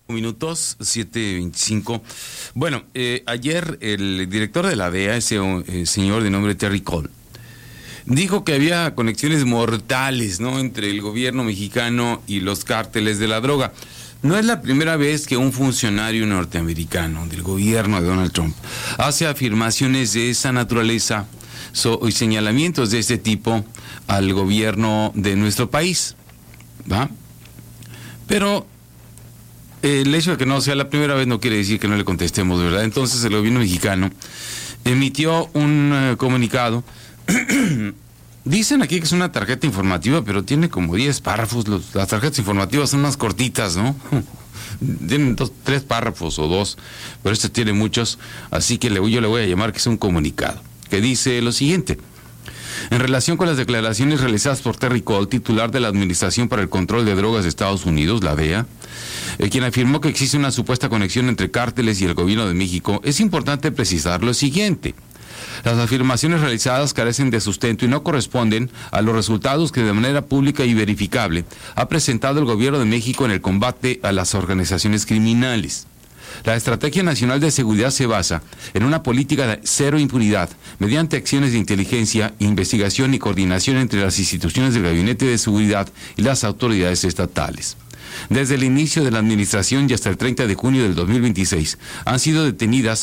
Minutos, 7:25. Bueno, ayer el director de la DEA, ese señor de nombre Terry Cole, dijo que había conexiones mortales, ¿no?, entre el gobierno mexicano y los cárteles de la droga. No es la primera vez que un funcionario norteamericano del gobierno de Donald Trump hace afirmaciones de esa naturaleza y señalamientos de este tipo al gobierno de nuestro país, ¿va? Pero el hecho de que no sea la primera vez no quiere decir que no le contestemos, ¿verdad? Entonces el gobierno mexicano emitió un comunicado. Dicen aquí que es una tarjeta informativa, pero tiene como 10 párrafos. Las tarjetas informativas son más cortitas, ¿no? Tienen 3 párrafos o 2, pero este tiene muchos, así que yo le voy a llamar que es un comunicado, que dice lo siguiente. En relación con las declaraciones realizadas por Terry Cole, titular de la Administración para el Control de Drogas de Estados Unidos, la DEA, quien afirmó que existe una supuesta conexión entre cárteles y el gobierno de México, es importante precisar lo siguiente. Las afirmaciones realizadas carecen de sustento y no corresponden a los resultados que de manera pública y verificable ha presentado el gobierno de México en el combate a las organizaciones criminales. La Estrategia Nacional de Seguridad se basa en una política de cero impunidad, mediante acciones de inteligencia, investigación y coordinación entre las instituciones del Gabinete de Seguridad y las autoridades estatales. Desde el inicio de la administración y hasta el 30 de junio del 2026, han sido detenidas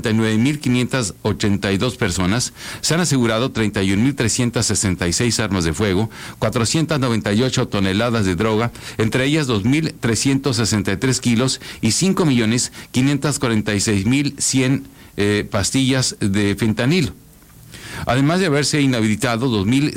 59.582 personas, se han asegurado 31.366 armas de fuego, 498 toneladas de droga, entre ellas 2.363 kilos y 5.546.100 pastillas de fentanilo. Además de haberse inhabilitado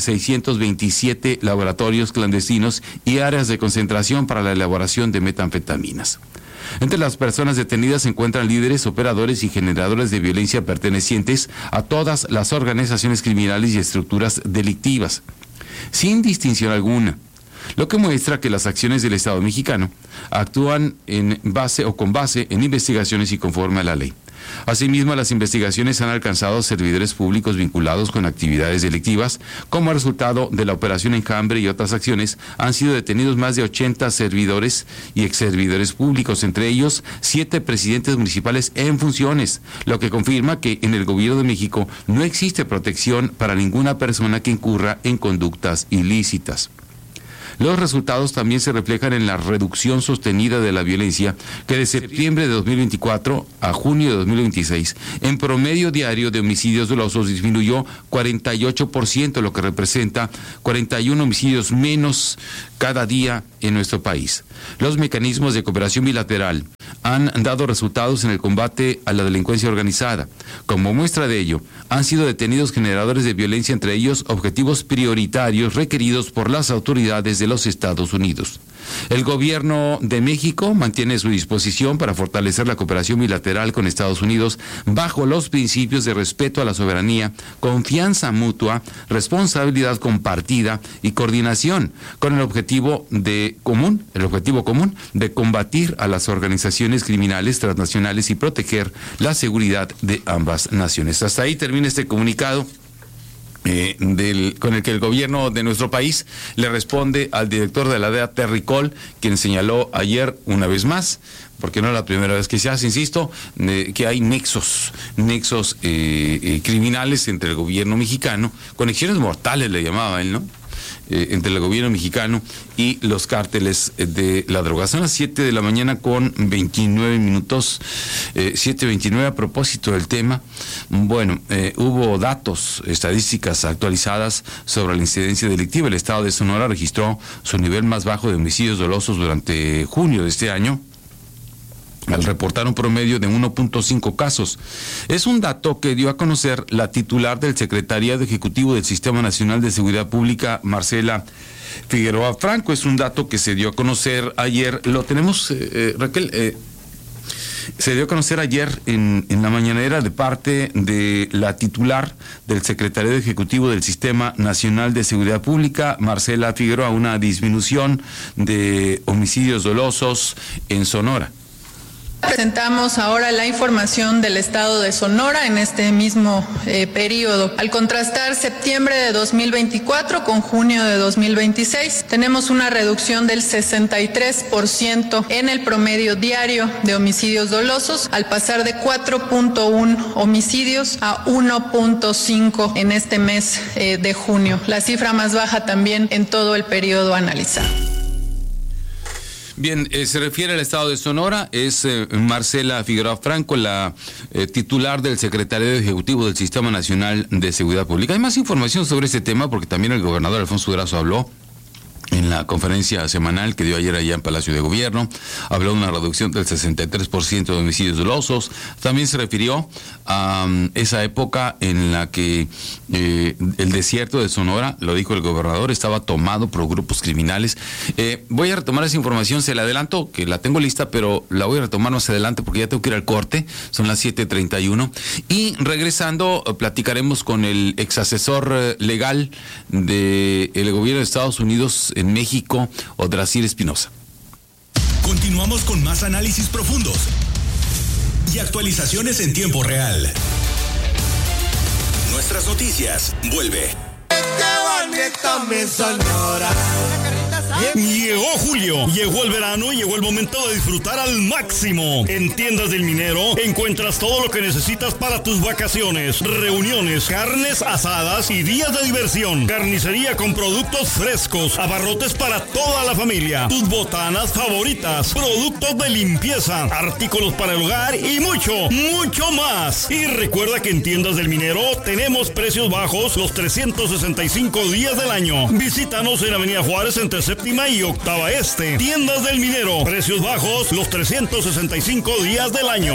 2.627 laboratorios clandestinos y áreas de concentración para la elaboración de metanfetaminas. Entre las personas detenidas se encuentran líderes, operadores y generadores de violencia pertenecientes a todas las organizaciones criminales y estructuras delictivas, sin distinción alguna, lo que muestra que las acciones del Estado mexicano actúan con base en investigaciones y conforme a la ley. Asimismo, las investigaciones han alcanzado servidores públicos vinculados con actividades delictivas. Como resultado de la Operación Enjambre y otras acciones, han sido detenidos más de 80 servidores y exservidores públicos, entre ellos 7 presidentes municipales en funciones, lo que confirma que en el gobierno de México no existe protección para ninguna persona que incurra en conductas ilícitas. Los resultados también se reflejan en la reducción sostenida de la violencia, que de septiembre de 2024 a junio de 2026, en promedio diario de homicidios dolosos disminuyó 48%, lo que representa 41 homicidios menos cada día en nuestro país. Los mecanismos de cooperación bilateral han dado resultados en el combate a la delincuencia organizada. Como muestra de ello, han sido detenidos generadores de violencia, entre ellos objetivos prioritarios requeridos por las autoridades de los Estados Unidos. El gobierno de México mantiene su disposición para fortalecer la cooperación bilateral con Estados Unidos bajo los principios de respeto a la soberanía, confianza mutua, responsabilidad compartida y coordinación, con el objetivo común de combatir a las organizaciones criminales transnacionales y proteger la seguridad de ambas naciones. Hasta ahí termina este comunicado con el que el gobierno de nuestro país le responde al director de la DEA, Terry Cole, quien señaló ayer una vez más, porque no es la primera vez que se hace, insisto, que hay nexos criminales entre el gobierno mexicano, conexiones mortales le llamaba él, ¿no?, entre el gobierno mexicano y los cárteles de la droga. Son las 7 de la mañana con 29 minutos, 7:29. A propósito del tema, bueno, hubo datos, estadísticas actualizadas sobre la incidencia delictiva. El estado de Sonora registró su nivel más bajo de homicidios dolosos durante junio de este año, al reportar un promedio de 1.5 casos. Es un dato que dio a conocer la titular del Secretariado Ejecutivo del Sistema Nacional de Seguridad Pública, Marcela Figueroa Franco. Es un dato que se dio a conocer ayer. Lo tenemos, Raquel, se dio a conocer ayer en la mañanera de parte de la titular del Secretariado Ejecutivo del Sistema Nacional de Seguridad Pública, Marcela Figueroa, una disminución de homicidios dolosos en Sonora. Presentamos ahora la información del estado de Sonora en este mismo periodo. Al contrastar septiembre de 2024 con junio de 2026, tenemos una reducción del 63% en el promedio diario de homicidios dolosos, al pasar de 4.1 homicidios a 1.5 en este mes de junio, la cifra más baja también en todo el periodo analizado. Bien, se refiere al estado de Sonora, es Marcela Figueroa Franco, la titular del Secretariado Ejecutivo del Sistema Nacional de Seguridad Pública. Hay más información sobre este tema porque también el gobernador Alfonso Durazo habló en la conferencia semanal que dio ayer allá en Palacio de Gobierno. Habló de una reducción del 63% de homicidios dolosos. También se refirió a esa época en la que el desierto de Sonora, lo dijo el gobernador, estaba tomado por grupos criminales. Voy a retomar esa información, se la adelanto, que la tengo lista, pero la voy a retomar más adelante porque ya tengo que ir al corte. Son las 7:31. Y regresando, platicaremos con el exasesor legal del gobierno de Estados Unidos en México, Odrasir Espinosa. Continuamos con más análisis profundos y actualizaciones en tiempo real. Nuestras noticias, vuelve. Llegó julio, llegó el verano y llegó el momento de disfrutar al máximo. En Tiendas del Minero encuentras todo lo que necesitas para tus vacaciones, reuniones, carnes asadas y días de diversión. Carnicería con productos frescos, abarrotes para toda la familia, tus botanas favoritas, productos de limpieza, artículos para el hogar y mucho, mucho más. Y recuerda que en Tiendas del Minero tenemos precios bajos los 365 días del año. Visítanos en Avenida Juárez entre Séptima y Octava Este. Tiendas del Minero, precios bajos los 365 días del año.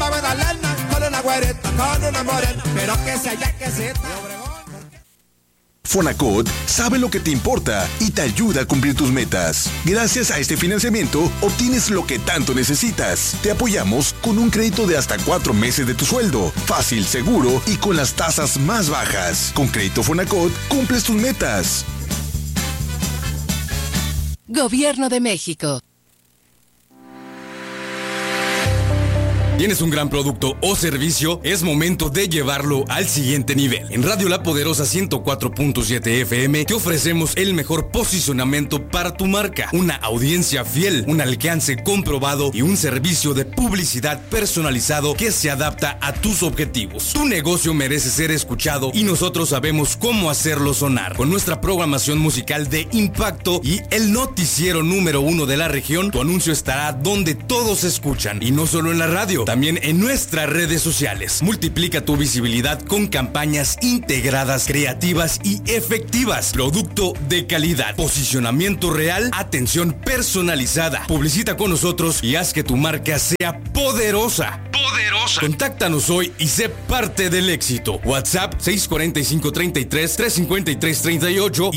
Fonacot sabe lo que te importa y te ayuda a cumplir tus metas. Gracias a este financiamiento, obtienes lo que tanto necesitas. Te apoyamos con un crédito de hasta 4 meses de tu sueldo. Fácil, seguro y con las tasas más bajas. Con Crédito Fonacot, cumples tus metas. Gobierno de México. ¿Tienes un gran producto o servicio? Es momento de llevarlo al siguiente nivel. En Radio La Poderosa 104.7 FM te ofrecemos el mejor posicionamiento para tu marca, una audiencia fiel, un alcance comprobado y un servicio de publicidad personalizado que se adapta a tus objetivos. Tu negocio merece ser escuchado y nosotros sabemos cómo hacerlo sonar. Con nuestra programación musical de impacto y el noticiero número 1 de la región, tu anuncio estará donde todos escuchan y no solo en la radio, también en nuestras redes sociales. Multiplica tu visibilidad con campañas integradas, creativas y efectivas. Producto de calidad, posicionamiento real, atención personalizada. Publicita con nosotros y haz que tu marca sea poderosa. Contáctanos hoy y sé parte del éxito. WhatsApp 645-33-353-38 y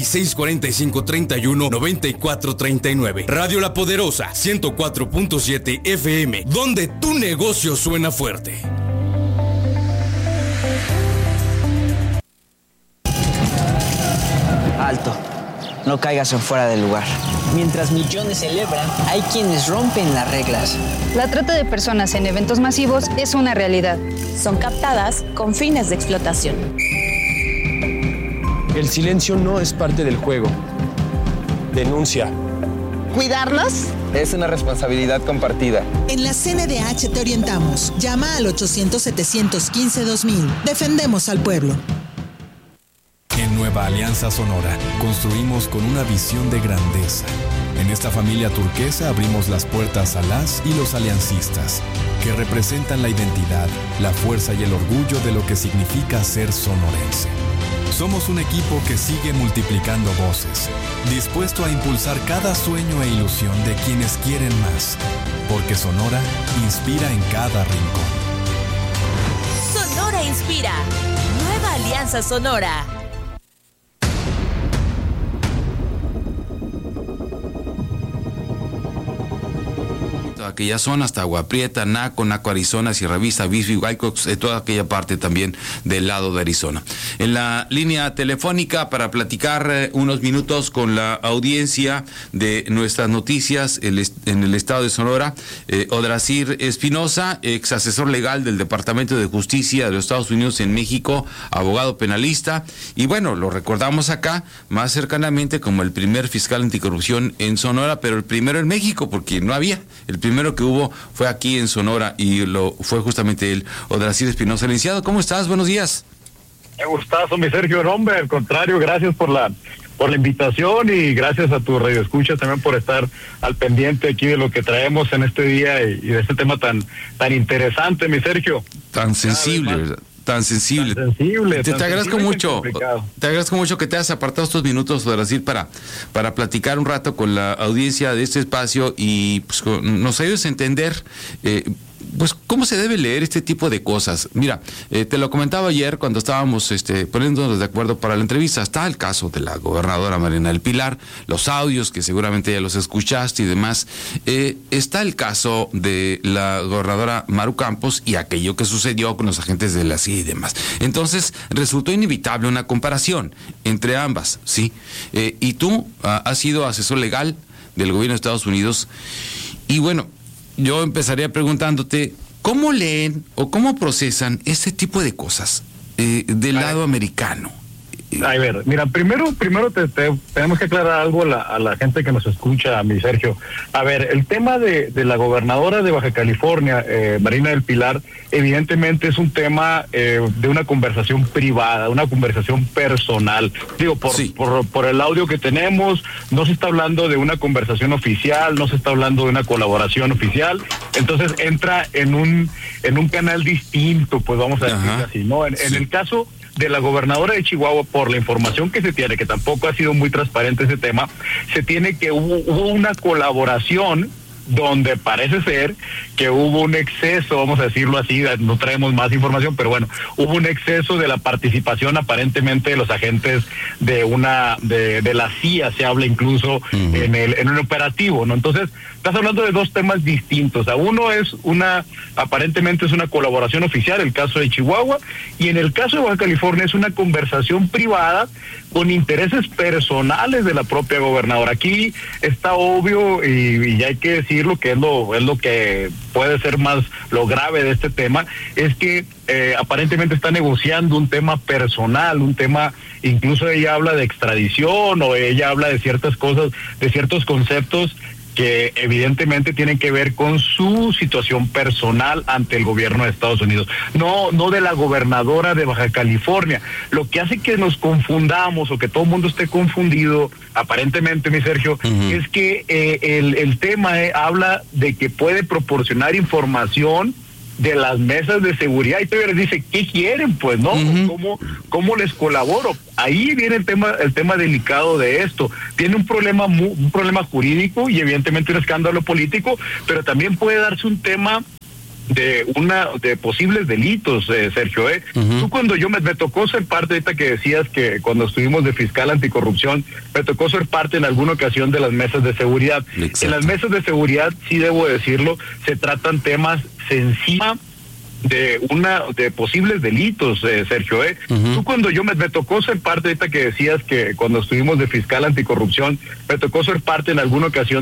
645-31-9439. Radio La Poderosa 104.7 FM, donde tu negocio suena fuerte. Alto, no caigas en fuera del lugar. Mientras millones celebran, hay quienes rompen las reglas. La trata de personas en eventos masivos es una realidad. Son captadas con fines de explotación. El silencio no es parte del juego. Denuncia. ¿Cuidarnos? Es una responsabilidad compartida. En la CNDH te orientamos. Llama al 800-715-2000. Defendemos al pueblo. En Nueva Alianza Sonora, construimos con una visión de grandeza. En esta familia turquesa abrimos las puertas a las y los aliancistas, que representan la identidad, la fuerza y el orgullo de lo que significa ser sonorense. Somos un equipo que sigue multiplicando voces, dispuesto a impulsar cada sueño e ilusión de quienes quieren más, porque Sonora inspira en cada rincón. Sonora inspira. Nueva Alianza Sonora. toda aquella zona, hasta Agua Prieta, Naco, Arizona, Sierra Vista, Bisbee, Wycox, toda aquella parte también del lado de Arizona. En la línea telefónica para platicar unos minutos con la audiencia de nuestras noticias en el estado de Sonora, Odrasir Espinosa, ex asesor legal del Departamento de Justicia de los Estados Unidos en México, abogado penalista, y bueno, lo recordamos acá más cercanamente como el primer fiscal anticorrupción en Sonora, pero el primero en México, porque no había. El primero que hubo fue aquí en Sonora y fue justamente él, Odrasir Espinosa. Licenciado, ¿cómo estás? Buenos días. Qué gustazo, mi Sergio. No, hombre, al contrario, gracias por la invitación y gracias a tu radioescucha también por estar al pendiente aquí de lo que traemos en este día y de este tema tan interesante, mi Sergio. Tan sensible, ¿verdad? Tan sensible. Te agradezco mucho. Te agradezco mucho que te hayas apartado estos minutos, Odrasir, para platicar un rato con la audiencia de este espacio y pues, nos ayudes a entender pues cómo se debe leer este tipo de cosas. Mira, te lo comentaba ayer cuando estábamos poniéndonos de acuerdo para la entrevista. Está el caso de la gobernadora Marina del Pilar, los audios que seguramente ya los escuchaste y demás. Está el caso de la gobernadora Maru Campos y aquello que sucedió con los agentes de la CIA y demás. Entonces resultó inevitable una comparación entre ambas, ¿sí? Y tú has sido asesor legal del gobierno de Estados Unidos y bueno, yo empezaría preguntándote, ¿cómo leen o cómo procesan este tipo de cosas del lado americano? A ver, mira, primero tenemos que aclarar algo a la gente que nos escucha, mi Sergio. A ver, el tema de la gobernadora de Baja California, Marina del Pilar, evidentemente es un tema de una conversación privada, una conversación personal. Digo, por el audio que tenemos, no se está hablando de una conversación oficial, no se está hablando de una colaboración oficial, entonces entra en un canal distinto, pues vamos a decir así, ¿no? En el caso de la gobernadora de Chihuahua, por la información que se tiene, que tampoco ha sido muy transparente ese tema, se tiene que hubo una colaboración donde parece ser que hubo un exceso, vamos a decirlo así, no traemos más información, pero bueno, hubo un exceso de la participación aparentemente de los agentes de la CIA, se habla incluso en un operativo, ¿no? Entonces, estás hablando de dos temas distintos. Uno es aparentemente es una colaboración oficial, el caso de Chihuahua, y en el caso de Baja California es una conversación privada con intereses personales de la propia gobernadora. Aquí está obvio y hay que decirlo, que es lo que puede ser más lo grave de este tema, es que aparentemente está negociando un tema personal, un tema, incluso ella habla de extradición o ella habla de ciertas cosas, de ciertos conceptos que evidentemente tienen que ver con su situación personal ante el gobierno de Estados Unidos, no de la gobernadora de Baja California. Lo que hace que nos confundamos o que todo el mundo esté confundido, aparentemente, mi Sergio, es que el tema habla de que puede proporcionar información de las mesas de seguridad y todavía les dice, ¿qué quieren? Pues, ¿no? ¿Cómo les colaboro? Ahí viene el tema delicado de esto. Tiene un problema jurídico y evidentemente un escándalo político, pero también puede darse un tema de posibles delitos, Sergio. Tú cuando me tocó ser parte, ahorita que decías que cuando estuvimos de fiscal anticorrupción, me tocó ser parte en alguna ocasión de las mesas de seguridad. Exacto. En las mesas de seguridad, sí debo decirlo, se tratan temas sensibles de posibles delitos, Sergio. Tú cuando me tocó ser parte, ahorita que decías que cuando estuvimos de fiscal anticorrupción, me tocó ser parte en alguna ocasión